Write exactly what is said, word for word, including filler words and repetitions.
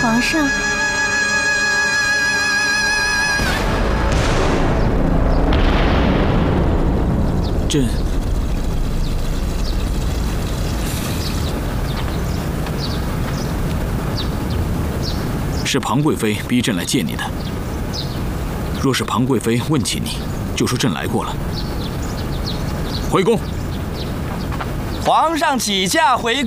皇上。 朕是庞贵妃逼朕来见你的。若是庞贵妃问起你，就说朕来过了。回宫。 皇上起驾回宫。